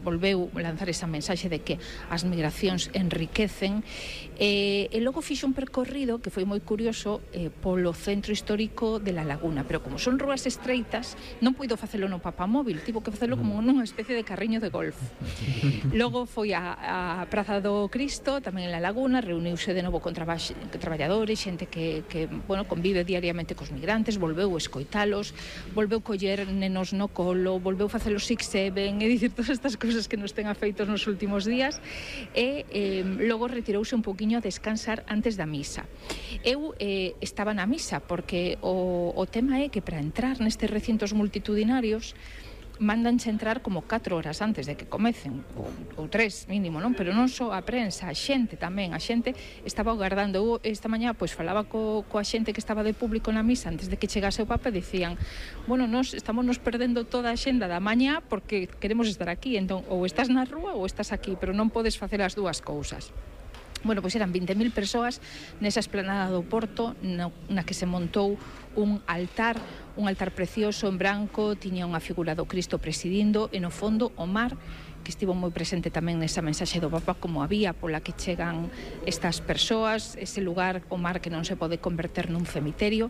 volveu lanzar esa mensaxe de que as migracións enriquecen, e logo fixo un percorrido que foi moi curioso polo centro histórico de La Laguna, pero como son rúas estreitas non puido facelo no papamóvil, tivo que facelo como nunha especie de carriño de golf. Logo foi a Praza do Cristo, tamén en La Laguna, reuniuse de novo con traballadores, xente que bueno, convive diariamente cos migrantes, volveu escoitalos, volveu coller nenos no colo, volveu facer os 6-7, é dicir, todas estas cousas que nos ten afeitos nos últimos días, e logo retirouse un poquinho a descansar antes da misa. Eu estaba na misa porque o tema é que para entrar nestes recintos multitudinarios mandanche entrar como 4 horas antes de que comecen, ou 3 mínimo, non? Pero non só a prensa, a xente tamén, a xente estaba agardando. Eu esta mañá pois falaba coa xente que estaba de público na misa antes de que chegase o Papa, e dicían, bueno, nos estamos perdendo toda a xenda da mañá porque queremos estar aquí, entón ou estás na rúa ou estás aquí, pero non podes facer as dúas cousas. Bueno, pois eran 20.000 persoas nesa esplanada do Porto na que se montou un altar precioso en branco, tiña unha figura do Cristo presidindo, e no fondo o mar, que estivo moi presente tamén nesa mensaxe do Papa como a vía pola que chegan estas persoas, ese lugar, o mar que non se pode converter nun cemiterio.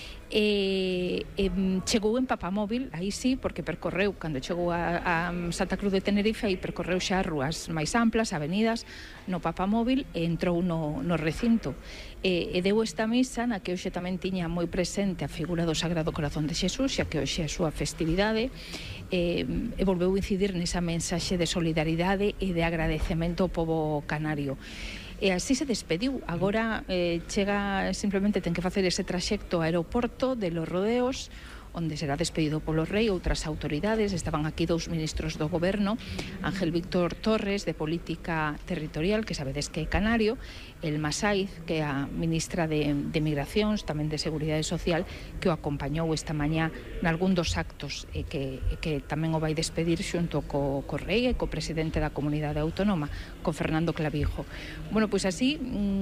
Chegou en papamóvil, aí sí, porque percorreu, cando chegou a Santa Cruz de Tenerife, aí percorreu xa rúas máis amplas, avenidas, no papamóvil, e entrou no recinto. E deu esta misa na que hoxe tamén tiña moi presente a figura do Sagrado Corazón de Xesús, xa que hoxe é a súa festividade, e volveu incidir nesa mensaxe de solidaridade e de agradecemento ao pobo canario. E así se despediu. Agora chega, simplemente ten que facer ese traxecto ao aeroporto de Los Rodeos, onde será despedido polo rei, outras autoridades. Estaban aquí 2 ministros do goberno, Ángel Víctor Torres, de Política Territorial, que sabedes que é canario, Elma Saiz, que é a ministra de Migracións, tamén de Seguridade Social, que o acompañou esta mañá nalgún dos actos, e que tamén o vai despedir xunto co rei e co presidente da Comunidade Autónoma, con Fernando Clavijo. Bueno, pois así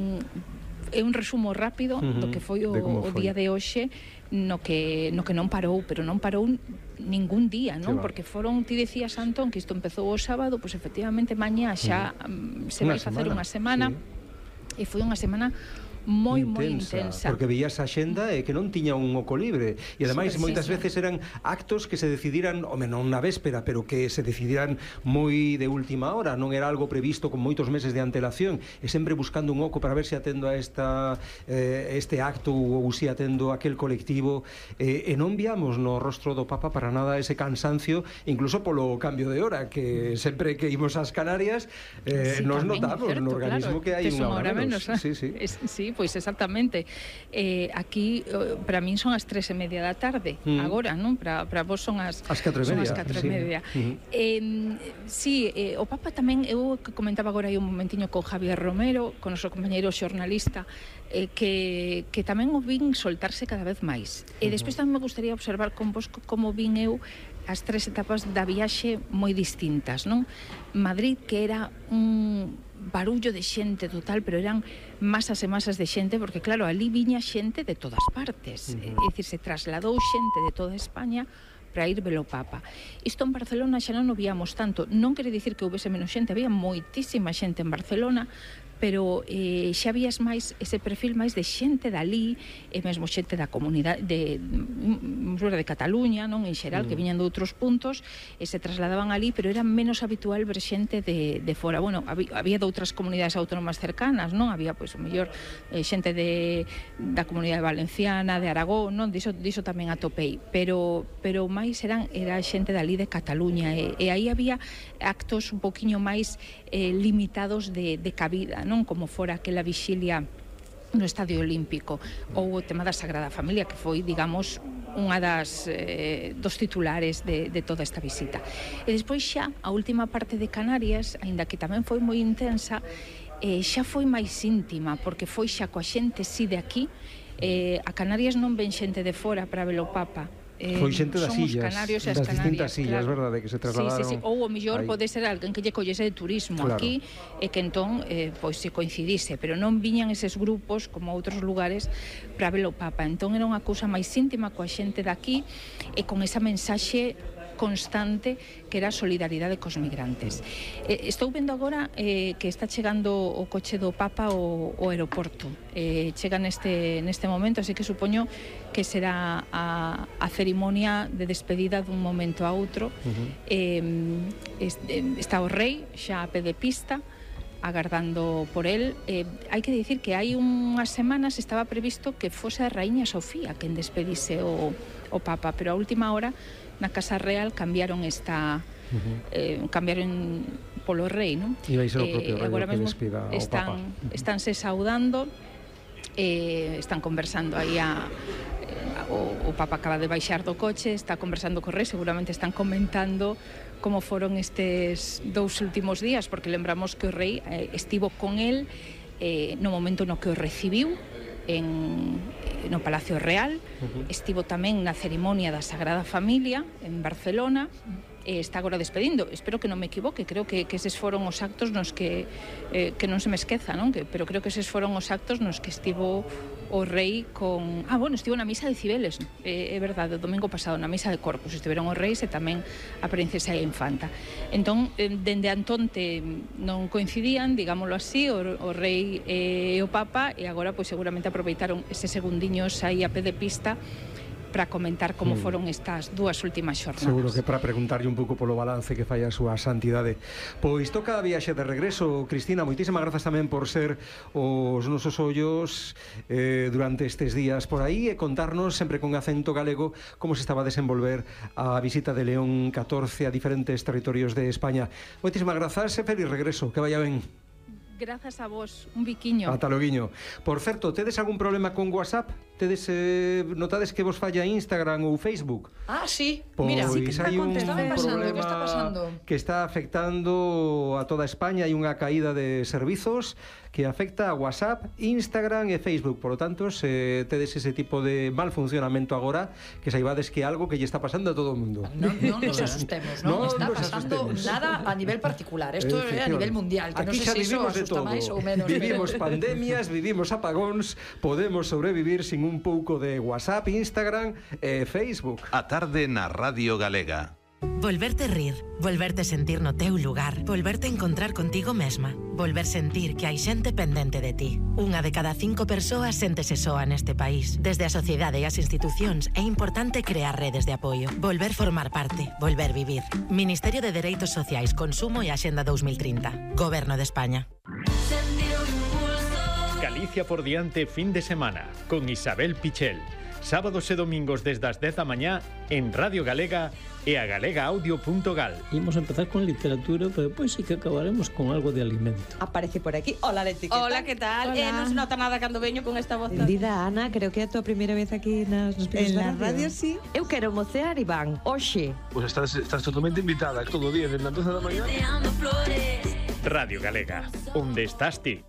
é un resumo rápido do que foi o día de hoxe, no que non parou, pero non parou ningún día, non? Porque foron, ti decías, Antón, que isto empezou o sábado, pois efectivamente mañá xa se vai facer unha semana, e foi unha semana moi intensa, porque veías a xenda e que non tiña un oco libre, e ademais moitas veces eran actos que se decidiran, non na véspera, pero que se decidiran moi de última hora, non era algo previsto con moitos meses de antelación, e sempre buscando un oco para ver se atendo a este acto ou se atendo a aquel colectivo, e non viamos no rostro do Papa para nada ese cansancio, incluso polo cambio de hora, que sempre que imos ás Canarias nos notamos no organismo que hai unha hora menos. Sí, pois exactamente. Aquí, para min son as 3:30 da tarde, agora, non? Para vos son as 4:30. Sí, o Papa tamén, eu comentaba agora aí un momentiño con Javier Romero, con o noso compañeiro xornalista, que tamén o vin soltarse cada vez máis. E despois tamén me gustaría observar con vos como vin eu as 3 etapas da viaxe moi distintas, non? Madrid, que era un barullo de xente total, pero eran masas e masas de xente, porque claro, ali viña xente de todas partes, é dicir, se trasladou xente de toda España para ir ver o Papa. Isto en Barcelona xa non o víamos tanto, non quere dicir que houvese menos xente, había moitísima xente en Barcelona, pero xa vías máis ese perfil máis de xente dali, e mesmo xente da comunidade de Cataluña, non, en xeral, que viñan de outros puntos e se trasladaban ali, pero era menos habitual ver xente de fora. Bueno, había de outras comunidades autónomas cercanas, non? Había, pois, o mellor xente da comunidade valenciana, de Aragón, non? Diso tamén atopei, pero máis era xente dali de Cataluña, e aí había actos un poquinho máis limitados de cabida, non? Como fora aquela vixilia no Estadio Olímpico, ou o tema da Sagrada Familia, que foi, digamos, unha dos titulares de toda esta visita. E despois xa, a última parte de Canarias, aínda que tamén foi moi intensa, xa foi máis íntima, porque foi xa coa xente de aquí. A Canarias non ven xente de fora para ver o Papa, foi xente das illas, das distintas illas, claro, verdade, que se trasladaron. Sí. Ou o mellor pode ser alguén que lle collese de turismo aquí, e que entón pois se coincidise, pero non viñan eses grupos como outros lugares para ver o Papa. Entón era unha cousa máis íntima coa xente daqui, e con esa mensaxe constante que era a solidaridade cos migrantes. Estou vendo agora que está chegando o coche do Papa ao aeroporto. Chega neste momento, así que supoño que será a cerimonia de despedida dun momento a outro. Está o rei xa a pé de pista, agardando por él. Hai que dicir que hai unhas semanas estaba previsto que fose a Raíña Sofía quen despedise o Papa, pero a última hora na Casa Real cambiaron cambiaron polo rei, non? E vai ser o propio rei que despida o Papa. Estánse saudando, están conversando aí o Papa acaba de baixar do coche, está conversando co rei, seguramente están comentando como foron estes 2 últimos días, porque lembramos que o rei estivo con el no momento no que o recibiu no Palacio Real, estivo tamén na cerimonia da Sagrada Familia en Barcelona, está agora despedindo. Espero que non me equivoque, creo que eses foron os actos nos que non se me esqueza, non? Pero creo que eses foron os actos nos que estivo o rei con... estivo na misa de Cibeles, é verdade, o domingo pasado, na misa de Corpus, estiveron os reis e tamén a princesa e a infanta. Entón, dende Antonte non coincidían, digámoslo así, o rei e o Papa, e agora, pois, seguramente aproveitaron ese segundiños aí a pé de pista para comentar como foron estas 2 últimas xornadas. Seguro que para preguntarlle un pouco polo balance que fai a súa santidade. Pois toca a viaxe de regreso, Cristina, moitísimas grazas tamén por ser os nosos ollos durante estes días por aí e contarnos sempre con acento galego como se estaba a desenvolver a visita de León XIV a diferentes territorios de España. Moitísimas grazas e feliz regreso, que vaya ben. Grazas a vos, un biquiño. Ata loguiño. Por certo, tedes algún problema con WhatsApp? Notades que vos falla Instagram ou Facebook? Sí. Mira, sí que hai un problema que está pasando? Que está afectando a toda España. Hai unha caída de servizos que afecta a WhatsApp, Instagram e Facebook. Por lo tanto, se tedes ese tipo de mal funcionamento agora, que saibades que é algo que lle está pasando a todo o mundo. Non nos asustemos, non está pasando nada a nivel particular. Isto é a nivel mundial, que non sei se iso asusta máis ou menos. Vivimos pandemias, vivimos apagóns, podemos sobrevivir sin un pouco de WhatsApp, Instagram e Facebook. A tarde na Radio Galega. Volverte rir, volverte sentir no teu lugar, volverte encontrar contigo mesma, volver sentir que hai xente pendente de ti. Unha de cada 5 persoas séntese soa neste país. Desde a sociedade e as institucións é importante crear redes de apoio, volver formar parte, volver vivir. Ministerio de Dereitos Sociais, Consumo e Axenda 2030. Goberno de España. Galicia por diante fin de semana con Isabel Pichel. Sábados e domingos desde as 10 da mañá en Radio Galega e a galegaaudio.gal. Imos empezar con literatura, pero depois sí que acabaremos con algo de alimento. Aparece por aquí. Hola, Leti, Hola, que tal? Non se nota nada cando veño con esta voz. Dida, Ana, creo que é a tua primeira vez aquí nos en la radio, sí. Eu quero mocear, Iván, hoxe. Pues estás totalmente invitada todo o día, desde las 12 da mañá. Radio Galega, onde estás ti?